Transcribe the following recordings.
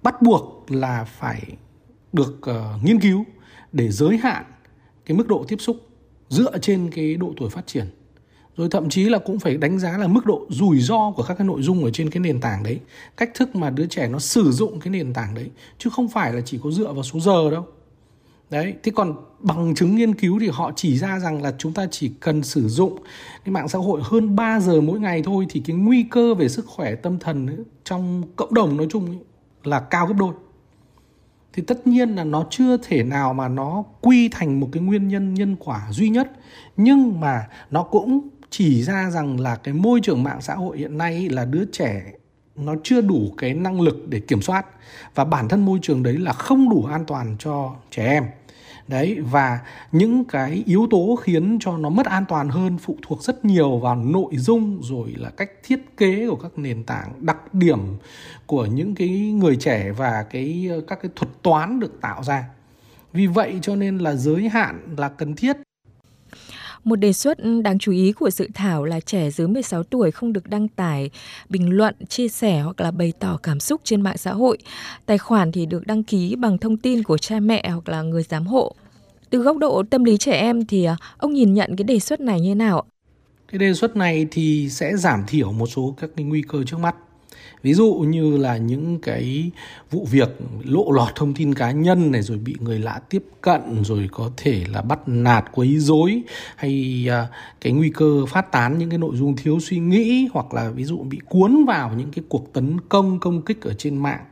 bắt buộc là phải được nghiên cứu để giới hạn cái mức độ tiếp xúc dựa trên cái độ tuổi phát triển. Rồi thậm chí là cũng phải đánh giá là mức độ rủi ro của các cái nội dung ở trên cái nền tảng đấy, cách thức mà đứa trẻ nó sử dụng cái nền tảng đấy, chứ không phải là chỉ có dựa vào số giờ đâu. Đấy, thế còn bằng chứng nghiên cứu thì họ chỉ ra rằng là chúng ta chỉ cần sử dụng cái mạng xã hội hơn 3 giờ mỗi ngày thôi thì cái nguy cơ về sức khỏe tâm thần ấy, trong cộng đồng nói chung ấy, là cao gấp đôi. Thì tất nhiên là nó chưa thể nào mà nó quy thành một cái nguyên nhân nhân quả duy nhất, nhưng mà nó cũng chỉ ra rằng là cái môi trường mạng xã hội hiện nay là đứa trẻ nó chưa đủ cái năng lực để kiểm soát, và bản thân môi trường đấy là không đủ an toàn cho trẻ em. Đấy, và những cái yếu tố khiến cho nó mất an toàn hơn phụ thuộc rất nhiều vào nội dung, rồi là cách thiết kế của các nền tảng, đặc điểm của những cái người trẻ và các cái thuật toán được tạo ra. Vì vậy cho nên là giới hạn là cần thiết. Một đề xuất đáng chú ý của dự thảo là trẻ dưới 16 tuổi không được đăng tải, bình luận, chia sẻ hoặc là bày tỏ cảm xúc trên mạng xã hội. Tài khoản thì được đăng ký bằng thông tin của cha mẹ hoặc là người giám hộ. Từ góc độ tâm lý trẻ em thì ông nhìn nhận cái đề xuất này như thế nào? Cái đề xuất này thì sẽ giảm thiểu một số các cái nguy cơ trước mắt. Ví dụ như là những cái vụ việc lộ lọt thông tin cá nhân này, rồi bị người lạ tiếp cận, rồi có thể là bắt nạt, quấy rối, hay cái nguy cơ phát tán những cái nội dung thiếu suy nghĩ, hoặc là ví dụ bị cuốn vào những cái cuộc tấn công kích ở trên mạng.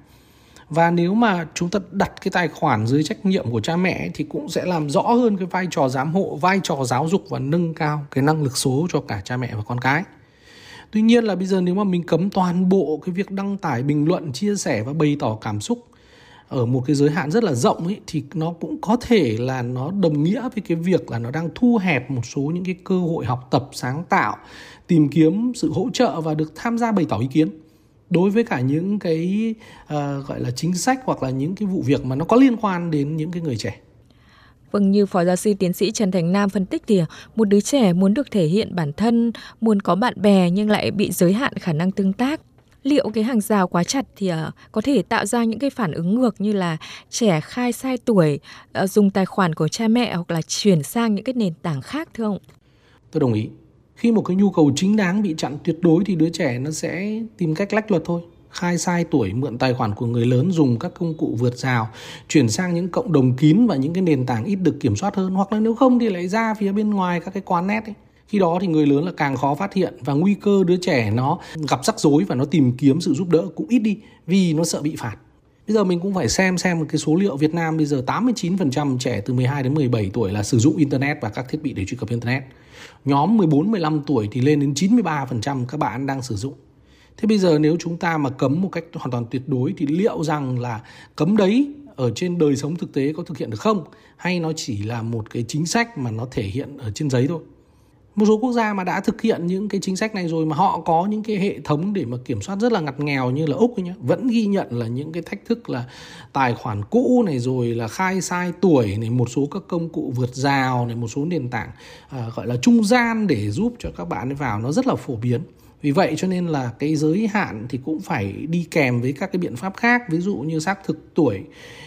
Và nếu mà chúng ta đặt cái tài khoản dưới trách nhiệm của cha mẹ thì cũng sẽ làm rõ hơn cái vai trò giám hộ, vai trò giáo dục và nâng cao cái năng lực số cho cả cha mẹ và con cái. Tuy nhiên là bây giờ nếu mà mình cấm toàn bộ cái việc đăng tải, bình luận, chia sẻ và bày tỏ cảm xúc ở một cái giới hạn rất là rộng ấy, thì nó cũng có thể là nó đồng nghĩa với cái việc là nó đang thu hẹp một số những cái cơ hội học tập, sáng tạo, tìm kiếm sự hỗ trợ và được tham gia bày tỏ ý kiến đối với cả những cái gọi là chính sách hoặc là những cái vụ việc mà nó có liên quan đến những cái người trẻ. Vâng, như Phó Giáo sư Tiến sĩ Trần Thành Nam phân tích thì một đứa trẻ muốn được thể hiện bản thân, muốn có bạn bè nhưng lại bị giới hạn khả năng tương tác. Liệu cái hàng rào quá chặt thì có thể tạo ra những cái phản ứng ngược như là trẻ khai sai tuổi, dùng tài khoản của cha mẹ hoặc là chuyển sang những cái nền tảng khác thưa ông? Tôi đồng ý. Khi một cái nhu cầu chính đáng bị chặn tuyệt đối thì đứa trẻ nó sẽ tìm cách lách luật thôi. Khai sai tuổi, mượn tài khoản của người lớn, dùng các công cụ vượt rào, chuyển sang những cộng đồng kín và những cái nền tảng ít được kiểm soát hơn. Hoặc là nếu không thì lại ra phía bên ngoài các cái quán net ấy. Khi đó thì người lớn là càng khó phát hiện, và nguy cơ đứa trẻ nó gặp rắc rối và nó tìm kiếm sự giúp đỡ cũng ít đi vì nó sợ bị phạt. Bây giờ mình cũng phải xem một cái số liệu Việt Nam bây giờ 89% trẻ từ 12 đến 17 tuổi là sử dụng Internet và các thiết bị để truy cập Internet. Nhóm 14-15 tuổi thì lên đến 93% các bạn đang sử dụng. Thế bây giờ nếu chúng ta mà cấm một cách hoàn toàn tuyệt đối thì liệu rằng là cấm đấy ở trên đời sống thực tế có thực hiện được không? Hay nó chỉ là một cái chính sách mà nó thể hiện ở trên giấy thôi? Một số quốc gia mà đã thực hiện những cái chính sách này rồi mà họ có những cái hệ thống để mà kiểm soát rất là ngặt nghèo như là Úc ấy nhá, vẫn ghi nhận là những cái thách thức là tài khoản cũ này, rồi là khai sai tuổi này, một số các công cụ vượt rào này, một số nền tảng gọi là trung gian để giúp cho các bạn ấy vào, nó rất là phổ biến. Vì vậy cho nên là cái giới hạn thì cũng phải đi kèm với các cái biện pháp khác, ví dụ như xác thực tuổi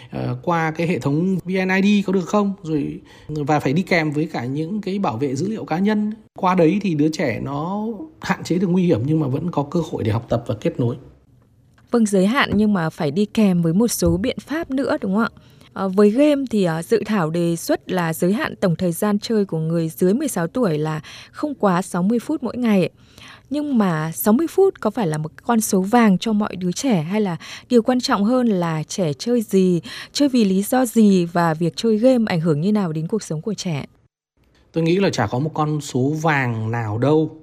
qua cái hệ thống VNID có được không, rồi và phải đi kèm với cả những cái bảo vệ dữ liệu cá nhân. Qua đấy thì đứa trẻ nó hạn chế được nguy hiểm nhưng mà vẫn có cơ hội để học tập và kết nối. Vâng, giới hạn nhưng mà phải đi kèm với một số biện pháp nữa đúng không ạ? Với game thì dự thảo đề xuất là giới hạn tổng thời gian chơi của người dưới 16 tuổi là không quá 60 phút mỗi ngày. Nhưng mà 60 phút có phải là một con số vàng cho mọi đứa trẻ, hay là điều quan trọng hơn là trẻ chơi gì, chơi vì lý do gì và việc chơi game ảnh hưởng như nào đến cuộc sống của trẻ? Tôi nghĩ là chả có một con số vàng nào đâu,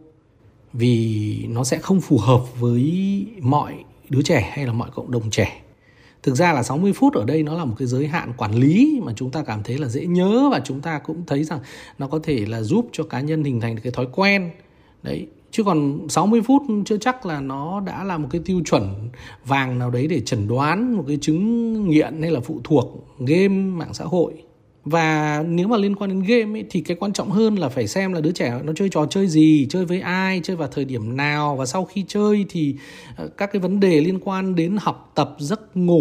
vì nó sẽ không phù hợp với mọi đứa trẻ hay là mọi cộng đồng trẻ. Thực ra là 60 phút ở đây nó là một cái giới hạn quản lý mà chúng ta cảm thấy là dễ nhớ, và chúng ta cũng thấy rằng nó có thể là giúp cho cá nhân hình thành được cái thói quen. Đấy, chứ còn 60 phút chưa chắc là nó đã là một cái tiêu chuẩn vàng nào đấy để chẩn đoán một cái chứng nghiện hay là phụ thuộc game, mạng xã hội. Và nếu mà liên quan đến game ấy, thì cái quan trọng hơn là phải xem là đứa trẻ nó chơi trò chơi gì, chơi với ai, chơi vào thời điểm nào, và sau khi chơi thì các cái vấn đề liên quan đến học tập, giấc ngủ